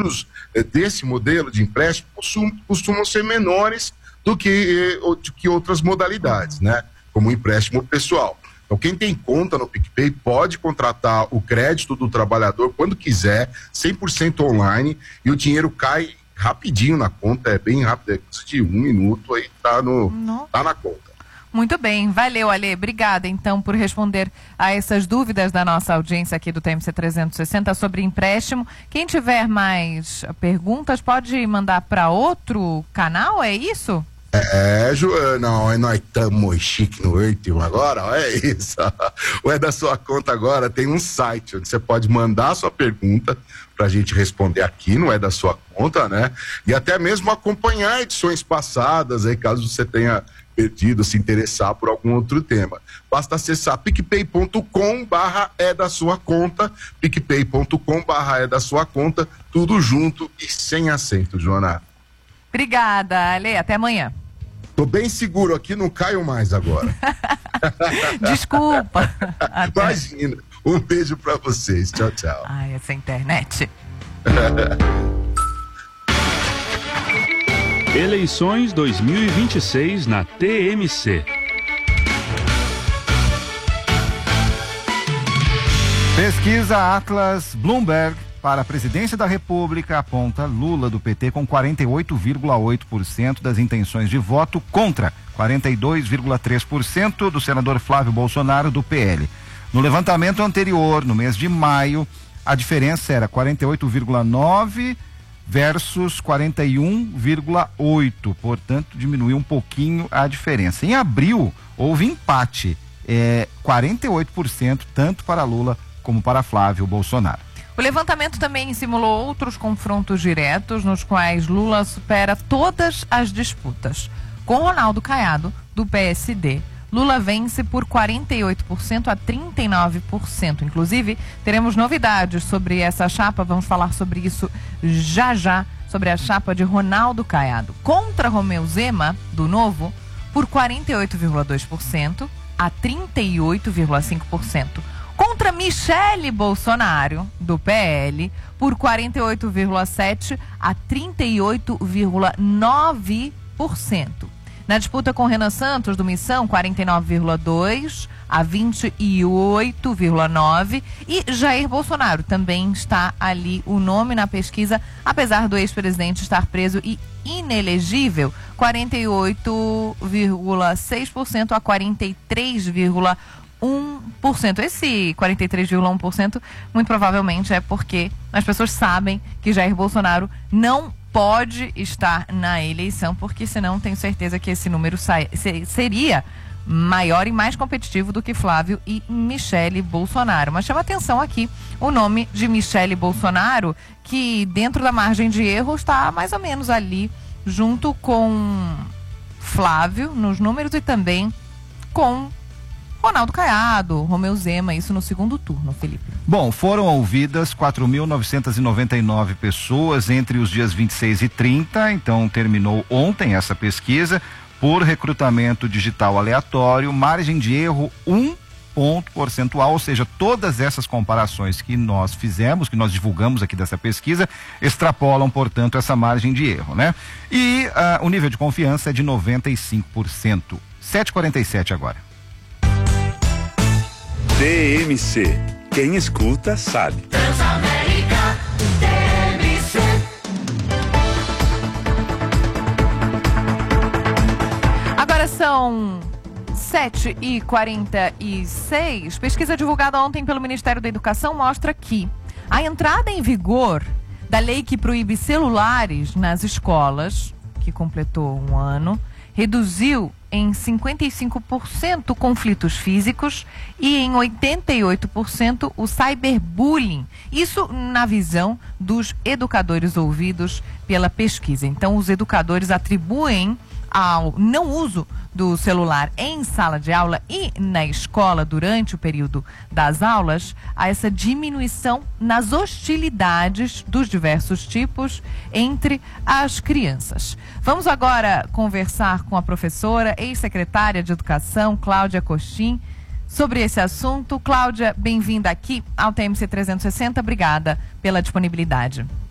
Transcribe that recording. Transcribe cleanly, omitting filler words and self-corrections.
juros desse modelo de empréstimo costumam ser menores do que outras modalidades, né? Como o empréstimo pessoal. Então, quem tem conta no PicPay pode contratar o crédito do trabalhador quando quiser, 100% online, e o dinheiro cai rapidinho na conta, é bem rápido, é coisa de 1 minuto, aí tá na conta. Muito bem, valeu, Ale. Obrigada, então, por responder a essas dúvidas da nossa audiência aqui do TMC 360 sobre empréstimo. Quem tiver mais perguntas pode mandar para outro canal, é isso? Joana, nós estamos chique no último agora, é isso. O É da Sua Conta agora tem um site onde você pode mandar a sua pergunta pra gente responder aqui no É da Sua Conta, né? E até mesmo acompanhar edições passadas aí, caso você tenha perdido, se interessar por algum outro tema. Basta acessar picpay.com/é da sua conta, picpay.com/é da sua conta, tudo junto e sem acento, Joana. Obrigada, Ale, até amanhã. Tô bem seguro aqui, não caio mais agora. Desculpa. Imagina. Um beijo pra vocês. Tchau, tchau. Ai, essa internet. Eleições 2026 na TMC. Pesquisa Atlas Bloomberg para a presidência da República aponta Lula do PT com 48,8% das intenções de voto contra 42,3% do senador Flávio Bolsonaro do PL. No levantamento anterior, no mês de maio, a diferença era 48,9% versus 41,8%, portanto diminuiu um pouquinho a diferença. Em abril houve empate, 48% tanto para Lula como para Flávio Bolsonaro. O levantamento também simulou outros confrontos diretos nos quais Lula supera todas as disputas. Com Ronaldo Caiado, do PSD, Lula vence por 48% a 39%. Inclusive, teremos novidades sobre essa chapa, vamos falar sobre isso já, sobre a chapa de Ronaldo Caiado. Contra Romeu Zema, do Novo, por 48,2% a 38,5%. Contra Michele Bolsonaro, do PL, por 48,7% a 38,9%. Na disputa com Renan Santos, do Missão, 49,2% a 28,9%. E Jair Bolsonaro também está ali o nome na pesquisa, apesar do ex-presidente estar preso e inelegível, 48,6% a 43,1%. Esse 43,1% muito provavelmente é porque as pessoas sabem que Jair Bolsonaro não pode estar na eleição, porque senão tenho certeza que esse número seria maior e mais competitivo do que Flávio e Michele Bolsonaro. Mas chama atenção aqui o nome de Michele Bolsonaro, que dentro da margem de erro está mais ou menos ali junto com Flávio nos números e também com Ronaldo Caiado, Romeu Zema, isso no segundo turno, Felipe. Bom, foram ouvidas 4.999 pessoas entre os dias 26 e 30, então terminou ontem essa pesquisa, por recrutamento digital aleatório, margem de erro 1 ponto percentual, ou seja, todas essas comparações que nós fizemos, que nós divulgamos aqui dessa pesquisa, extrapolam, portanto, essa margem de erro, né? E o nível de confiança é de 95%. 7h47 agora. TMC. Quem escuta sabe. Transamérica, TMC. Agora são 7h46. Pesquisa divulgada ontem pelo Ministério da Educação mostra que a entrada em vigor da lei que proíbe celulares nas escolas, que completou um ano, reduziu em 55% conflitos físicos e em 88% o cyberbullying. Isso na visão dos educadores ouvidos pela pesquisa. Então, os educadores atribuem ao não uso do celular em sala de aula e na escola durante o período das aulas a essa diminuição nas hostilidades dos diversos tipos entre as crianças. Vamos agora conversar com a professora, ex-secretária de Educação, Cláudia Coxim, sobre esse assunto. Cláudia, bem-vinda aqui ao TMC 360. Obrigada pela disponibilidade.